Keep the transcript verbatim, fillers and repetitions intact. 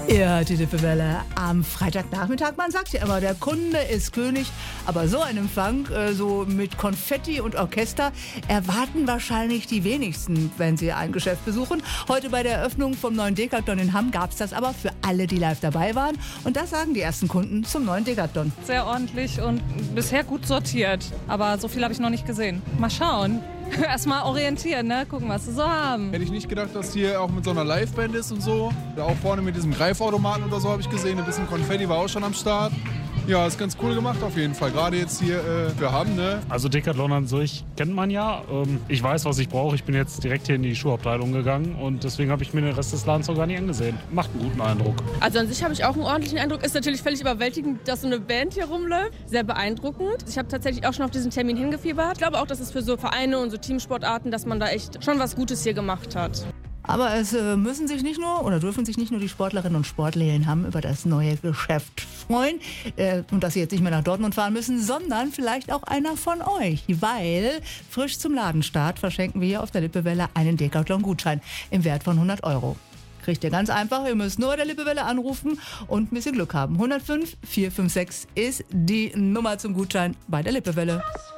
Ja, die Lippewelle am Freitagnachmittag. Man sagt ja immer, der Kunde ist König. Aber so ein Empfang, äh, so mit Konfetti und Orchester, erwarten wahrscheinlich die wenigsten, wenn sie ein Geschäft besuchen. Heute bei der Eröffnung vom neuen Decathlon in Hamm gab es das aber für alle, die live dabei waren. Und das sagen die ersten Kunden zum neuen Decathlon. Sehr ordentlich und bisher gut sortiert. Aber so viel habe ich noch nicht gesehen. Mal schauen. Erstmal orientieren, ne? Gucken, was sie so haben. Hätte ich nicht gedacht, dass hier auch mit so einer Liveband ist und so. Auch vorne mit diesem Greifautomaten oder so habe ich gesehen. Ein bisschen Konfetti war auch schon am Start. Ja, ist ganz cool gemacht auf jeden Fall. Gerade jetzt hier äh, für Hamm, ne? Also Decathlon an sich kennt man ja. Ähm, ich weiß, was ich brauche. Ich bin jetzt direkt hier in die Schuhabteilung gegangen und deswegen habe ich mir den Rest des Ladens auch gar nicht angesehen. Macht einen guten Eindruck. Also an sich habe ich auch einen ordentlichen Eindruck. Ist natürlich völlig überwältigend, dass so eine Band hier rumläuft. Sehr beeindruckend. Ich habe tatsächlich auch schon auf diesen Termin hingefiebert. Ich glaube auch, dass es für so Vereine und so Teamsportarten, dass man da echt schon was Gutes hier gemacht hat. Aber es äh, müssen sich nicht nur oder dürfen sich nicht nur die Sportlerinnen und Sportler in Hamm über das neue Geschäft freuen äh, und dass sie jetzt nicht mehr nach Dortmund fahren müssen, sondern vielleicht auch einer von euch, weil frisch zum Ladenstart verschenken wir hier auf der Lippewelle einen Decathlon-Gutschein im Wert von hundert Euro. Kriegt ihr ganz einfach, ihr müsst nur bei der Lippewelle anrufen und ein bisschen Glück haben. hundertfünf vier fünf sechs ist die Nummer zum Gutschein bei der Lippewelle.